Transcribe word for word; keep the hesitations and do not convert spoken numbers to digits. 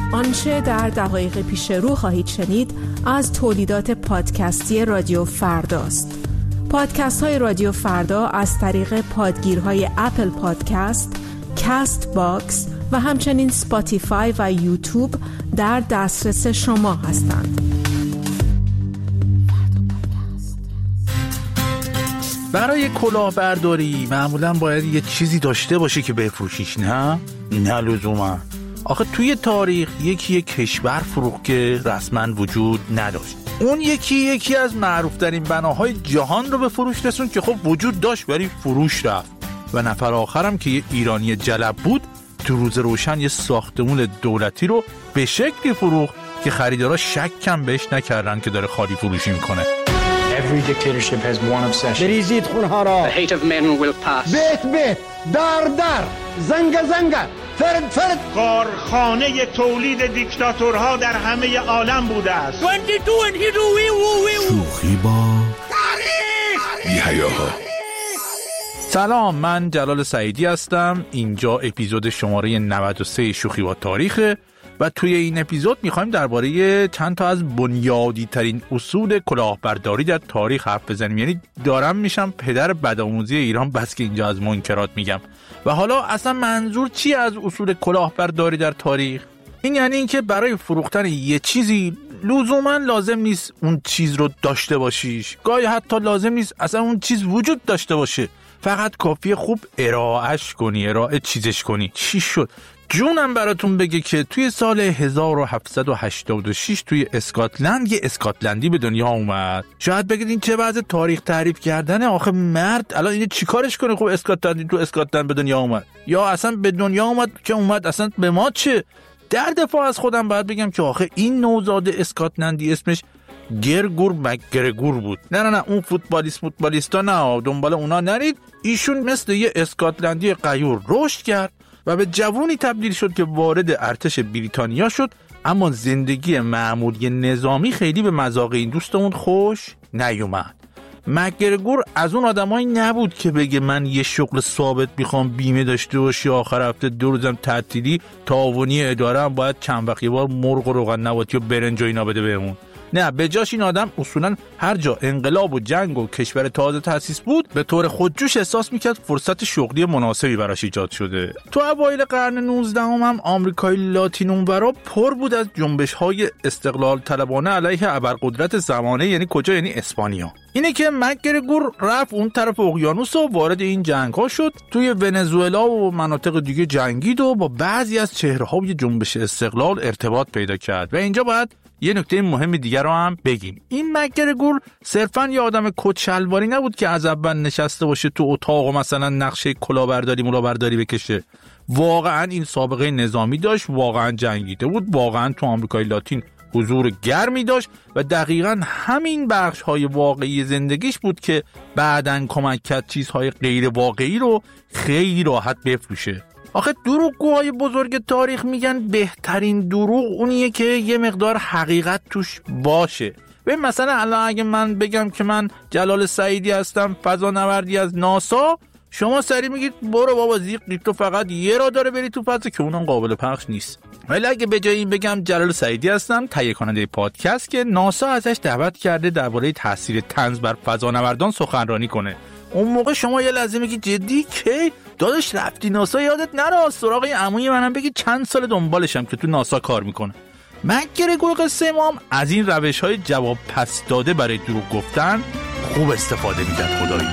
آنچه در دقایق پیش رو خواهید شنید از تولیدات پادکستی رادیو فرداست. پادکست های رادیو فردا از طریق پادگیرهای اپل پادکست، کست باکس و همچنین سپاتیفای و یوتیوب در دسترس شما هستند. برای کلاهبرداری معمولا باید یه چیزی داشته باشه که بفروشیش، نه؟ نه لزوما. آخه توی تاریخ یکی یک کشور فروخت که رسما وجود نداشت. اون یکی یکی از معروفترین بناهای جهان رو به فروش رسوند که خب وجود داشت ولی فروش رفت. و نفر آخرم که یه ایرانی جلب بود تو روز روشن یه ساختمون دولتی رو به شکلی فروخت که خریدارا شک کم بهش نکردن که داره خالی فروشی میکنه. Every dictatorship has one obsession. بریزید خونها را. The hate of men will pass. بیت بیت، در در، زنگ زنگ، فرد فرد. کارخانه تولید دیکتاتورها در همه عالم بوده است. شوخی با تاریخ. سلام، من جلال سعیدی هستم. اینجا اپیزود شماره نود و سه شوخی با تاریخه و توی این اپیزود میخوایم درباره چند تا از بنیادی ترین اصول کلاهبرداری در تاریخ حرف بزنیم. یعنی دارم میشم پدر بدآموزی ایران بس که اینجا از منکرات میگم. و حالا اصلا منظور چی از اصول کلاهبرداری در تاریخ؟ این یعنی اینکه برای فروختن یه چیزی لزوما لازم نیست اون چیز رو داشته باشیش. گاهی حتی لازم نیست اصلا اون چیز وجود داشته باشه. فقط کافیه خوب ارائهش کنی، ارائه چیزش کنی. چی شد؟ جونم براتون بگه که توی سال هزار و هفتصد و هشتاد و شش توی اسکاتلند یه اسکاتلندی به دنیا اومد. شاید بگید این چه وضع تاریخ تعریف کردنه؟ آخه مرد الان اینو چیکارش کنه؟ خب اسکاتلندی تو اسکاتلند به دنیا اومد، یا اصلا به دنیا اومد که اومد اصلا به ما چه؟ در دفاع از خودم باید بگم که آخه این نوزاد اسکاتلندی اسمش گرگور مکگرگور بود. نه نه نه اون فوتبالیست فوتبالیستا نه، دنبال اونا نرید. ایشون مثل یه اسکاتلندی غیور رشد کرد و به جوونی تبدیل شد که وارد ارتش بریتانیا شد، اما زندگی معمولی نظامی خیلی به مذاق این دوستمون خوش نیومد. مکگرگور از اون آدمایی نبود که بگه من یه شغل ثابت میخوام، بیمه داشته باشی، آخر هفته دو روزم تعطیلی، تعاونی اداره هم باید چند وقت یه بار مرغ و روغن نباتی و برنج و اینا بده بهمون. نه، به جاش این آدم اصولا هر جا انقلاب و جنگ و کشور تازه تأسیس بود به طور خودجوش احساس میکرد فرصت شغلی مناسبی براش ایجاد شده. تو اوایل قرن نوزدهم هم آمریکای لاتین اونورا پر بود از جنبش‌های استقلال طلبانه علیه ابرقدرت زمانه. یعنی کجا؟ یعنی اسپانیا. اینه که مکگرگور رفت اون طرف اقیانوس و وارد این جنگ‌ها شد. توی ونزوئلا و مناطق دیگه جنگید و با بعضی از چهره‌های جنبش استقلال ارتباط پیدا کرد. و اینجا باید یه نکته مهم دیگر رو هم بگیم. این مکگرگور صرفاً یه آدم کت‌شلواری نبود که از اول نشسته باشه تو اتاق و مثلا نقشه کلاهبرداری ملاهبرداری بکشه. واقعاً این سابقه نظامی داشت، واقعاً جنگیده بود، واقعاً تو آمریکای لاتین حضور گرمی داشت و دقیقاً همین بخش‌های واقعی زندگیش بود که بعداً کمک کرد چیزهای غیر واقعی رو خیلی راحت بفروشه. آخه دروغگوهای بزرگ تاریخ میگن بهترین دروغ اونیه که یه مقدار حقیقت توش باشه. ببین مثلا الان اگه من بگم که من جلال سعیدی هستم، فضانوردی از ناسا، شما سری میگید برو بابا زیقی، تو فقط یه را داره بری تو فضا که اونم قابل پخش نیست. ولی اگه به جای این بگم جلال سعیدی هستم، تهیه کننده پادکست که ناسا ازش دعوت کرده درباره تاثیر طنز بر فضانوردان سخنرانی کنه، اون موقع شما یه لحظه میگی جدی کی؟ داداش رفتی ناسا؟ یادت نره سراغ عموی منم بگی چند سال دنبالشم که تو ناسا کار میکنه. مکگرگور قصه ما هم از این روش‌های جواب پس داده برای دروغ گفتن خوب استفاده میکرد. خدایی